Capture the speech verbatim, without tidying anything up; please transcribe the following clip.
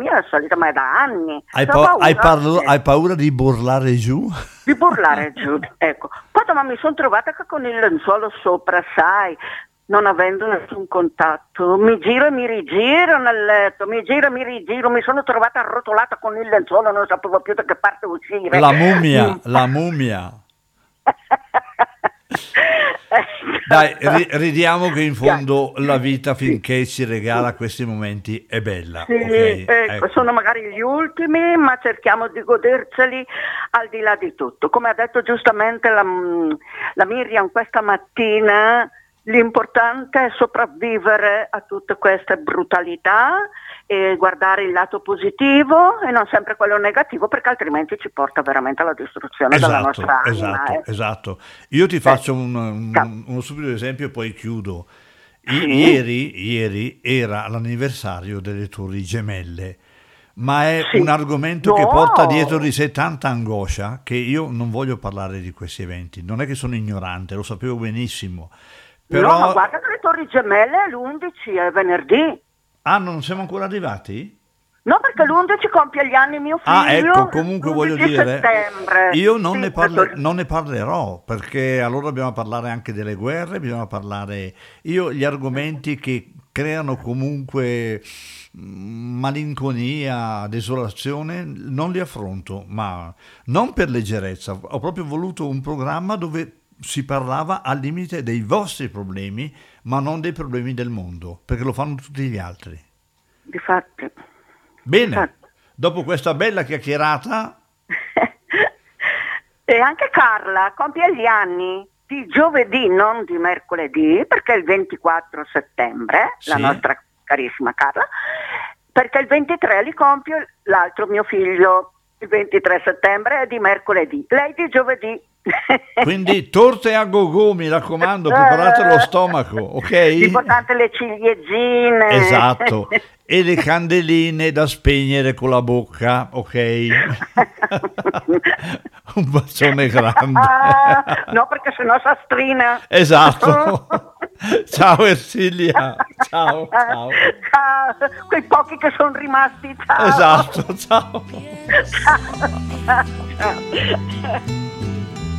mia è la solita, ma è da anni. Hai, Ho pa- paura, hai, parlo- eh, hai paura di burlare giù? di burlare giù, ecco. Quando ma mi sono trovata che con il lenzuolo sopra, sai, non avendo nessun contatto, mi giro e mi rigiro nel letto, mi giro e mi rigiro, mi sono trovata arrotolata con il lenzuolo, non sapevo più da che parte uscire. La mummia, Mm. la mummia. Dai, ri- ridiamo che in fondo la vita, finché ci regala questi momenti, è bella. Sì, Ok? ecco, Ecco. sono magari gli ultimi, ma cerchiamo di goderceli al di là di tutto. Come ha detto giustamente la, la Miriam questa mattina, l'importante è sopravvivere a tutte queste brutalità e guardare il lato positivo e non sempre quello negativo, perché altrimenti ci porta veramente alla distruzione della Esatto, nostra anima. esatto, eh. esatto. Io ti faccio un- un- uno stupido esempio e poi chiudo. I- Sì. Ieri, ieri era l'anniversario delle Torri Gemelle, ma è Sì. un argomento che No. porta dietro di sé tanta angoscia che io non voglio parlare di questi eventi. Non è che sono ignorante, lo sapevo benissimo. Però... No, ma guarda che le Torri Gemelle è l'undici, è venerdì. Ah, non siamo ancora arrivati? No, perché l'undici compie gli anni mio figlio. Ah, ecco, comunque voglio l'undici dire, settembre. io non, Sì, ne parle- per- non ne parlerò, perché allora dobbiamo parlare anche delle guerre, bisogna parlare... Io gli argomenti che creano comunque mh, malinconia, desolazione, non li affronto, ma non per leggerezza. Ho proprio voluto un programma dove si parlava al limite dei vostri problemi, ma non dei problemi del mondo, perché lo fanno tutti gli altri. Difatti. Bene, Difatti. dopo questa bella chiacchierata, E anche Carla compie gli anni di giovedì, non di mercoledì, perché è il ventiquattro settembre, la Sì. nostra carissima Carla, perché il ventitré li compie l'altro mio figlio, il ventitré settembre è di mercoledì, lei di giovedì. quindi torte a go-go, mi raccomando, preparate lo stomaco, ok? L'importante le ciliegine. Esatto, e le candeline da spegnere con la bocca, ok? Un bacione grande. Ah, no, perché sennò s'astrina. Esatto. Ciao Ersilia, ciao, ciao. Ciao, quei pochi che sono rimasti, ciao. Esatto, ciao. Ciao.